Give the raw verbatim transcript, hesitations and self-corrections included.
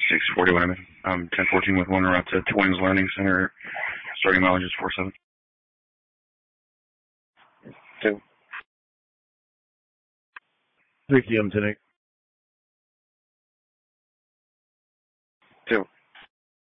six forty Wyman. Um, ten fourteen with one route to Twins Learning Center. Starting mileage is four seven. Two. three C M ten eight.